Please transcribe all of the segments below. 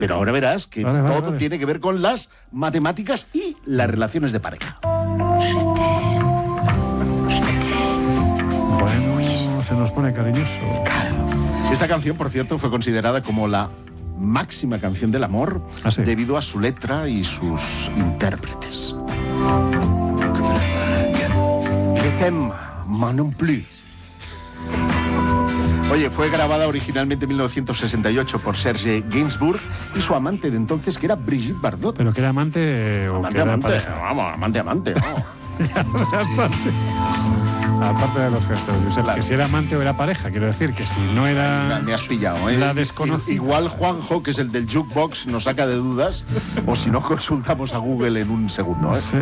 Pero ahora verás que todo tiene que ver con las matemáticas y las relaciones de pareja. Bueno, se nos pone cariñoso. Claro. Esta canción, por cierto, fue considerada como la máxima canción del amor debido a su letra y sus intérpretes. Je t'aime, moi non plus. Oye, fue grabada originalmente en 1968 por Serge Gainsbourg y su amante de entonces, que era Brigitte Bardot. ¿Pero que era amante o que era pareja? Vamos, amante, no. Aparte de los gestos, Josep, claro. Que si era amante o era pareja, quiero decir, que si no era... Me has pillado, ¿eh? La desconocida. Igual Juanjo, que es el del jukebox, nos saca de dudas, o si no, consultamos a Google en un segundo, ¿eh? Sí.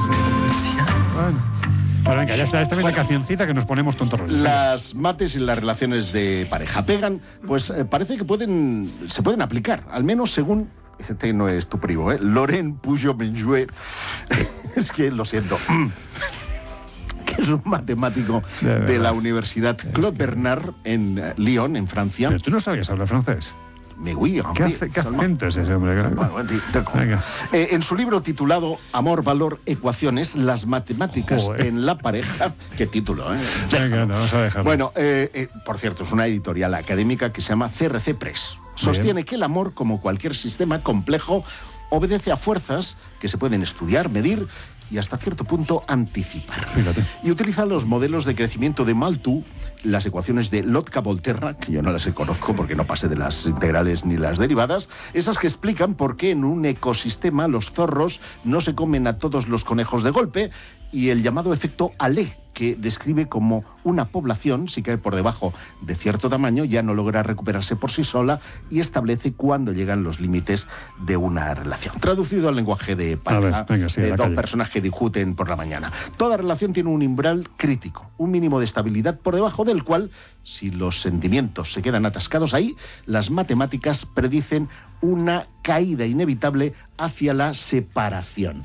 Bueno, venga, ya está. Esta es la cancioncita que nos ponemos tontorrones. Las mates y las relaciones de pareja pegan, pues parece que se pueden aplicar, al menos según... Este no es tu primo, ¿eh? Laurent Pujol-Menjouet. Es que, lo siento... que es un matemático de la Universidad Claude Bernard en Lyon, en Francia. Pero tú no sabías hablar francés. ¿Qué acento es ese hombre? En su libro titulado Amor, Valor, Ecuaciones, las matemáticas en la pareja... Qué título, ¿eh? Venga, vamos a dejarlo. Bueno, por cierto, es una editorial académica que se llama CRC Press. Sostiene que el amor, como cualquier sistema complejo, obedece a fuerzas que se pueden estudiar, medir y hasta cierto punto anticipar. Fíjate. Y utiliza los modelos de crecimiento de Malthus, las ecuaciones de Lotka-Volterra, que yo no las conozco porque no pasé de las integrales ni las derivadas, esas que explican por qué en un ecosistema los zorros no se comen a todos los conejos de golpe, y el llamado efecto Allais, que describe como una población, si cae por debajo de cierto tamaño, ya no logra recuperarse por sí sola y establece cuándo llegan los límites de una relación. Traducido al lenguaje de pareja, dos personas que discuten por la mañana. Toda relación tiene un umbral crítico, un mínimo de estabilidad por debajo del cual, si los sentimientos se quedan atascados ahí, las matemáticas predicen una caída inevitable hacia la separación.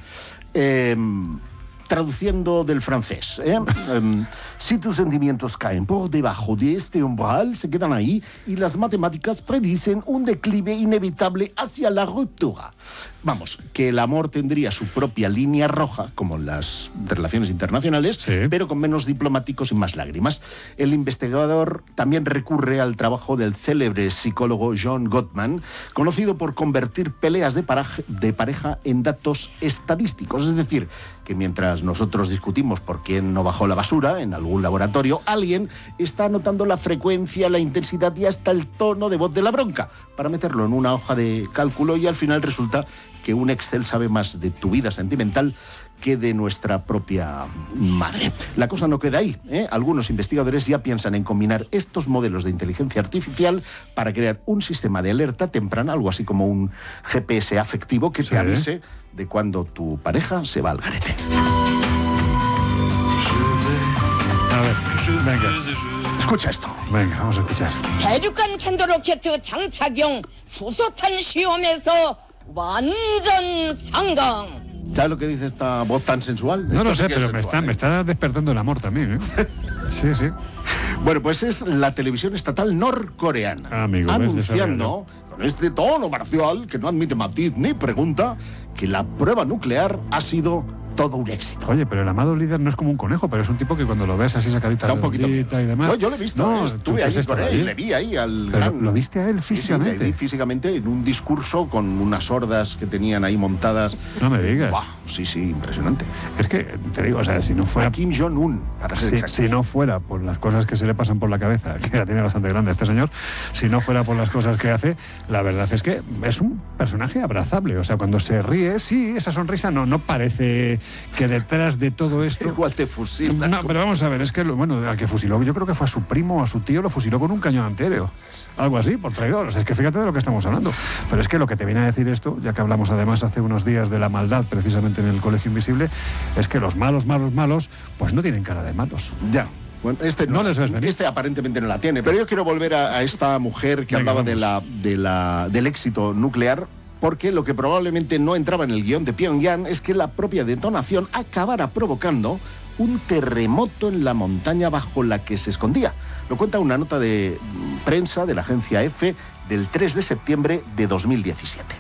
Traduciendo del francés, si tus sentimientos caen por debajo de este umbral, se quedan ahí y las matemáticas predicen un declive inevitable hacia la ruptura. Vamos, que el amor tendría su propia línea roja, como en las relaciones internacionales, pero con menos diplomáticos y más lágrimas. El investigador también recurre al trabajo del célebre psicólogo John Gottman, conocido por convertir peleas de pareja en datos estadísticos. Es decir, que mientras nosotros discutimos por quién no bajó la basura en algún laboratorio, alguien está anotando la frecuencia, la intensidad y hasta el tono de voz de la bronca para meterlo en una hoja de cálculo, y al final resulta que un Excel sabe más de tu vida sentimental que de nuestra propia madre. La cosa no queda ahí, ¿eh? Algunos investigadores ya piensan en combinar estos modelos de inteligencia artificial para crear un sistema de alerta temprana, algo así como un GPS afectivo que te avise de cuando tu pareja se va al garete. A ver, venga. Escucha esto. Venga, vamos a escuchar. 대륙간 탄도 로켓 장착용 수소탄 시험에서 완전 성공. ¿Sabes lo que dice esta voz tan sensual? No lo sé, pero me está despertando el amor también, ¿eh? Sí. Bueno, pues es la televisión estatal norcoreana, anunciando con este tono marcial que no admite matiz ni pregunta que la prueba nuclear ha sido todo un éxito. Oye, pero el amado líder no es como un conejo, pero es un tipo que cuando lo ves así esa carita da un poquito y demás... No, yo lo he visto, estuve ahí con él, le vi ahí al gran... ¿Lo viste a él físicamente? Sí, le vi físicamente en un discurso con unas hordas que tenían ahí montadas. No me digas. Buah, sí, impresionante. Es que, te digo, o sea, si no fuera... A Kim Jong-un, para ser exacto. Si no fuera por las cosas que se le pasan por la cabeza, que la tiene bastante grande este señor, si no fuera por las cosas que hace, la verdad es que es un personaje abrazable. O sea, cuando se ríe, sí, esa sonrisa no parece que detrás de todo esto... Igual te fusila. No, pero vamos a ver, es que, al que fusiló, yo creo que fue a su primo o a su tío, lo fusiló con un cañón antiaéreo. Algo así, por traidor. O sea, es que fíjate de lo que estamos hablando. Pero es que lo que te viene a decir esto, ya que hablamos además hace unos días de la maldad, precisamente en el Colegio Invisible, es que los malos, pues no tienen cara de malos. Ya. Bueno, no les ves venir. Este aparentemente no la tiene. Pero yo quiero volver a esta mujer que hablaba del éxito nuclear, porque lo que probablemente no entraba en el guión de Pyongyang es que la propia detonación acabara provocando un terremoto en la montaña bajo la que se escondía. Lo cuenta una nota de prensa de la agencia EFE del 3 de septiembre de 2017.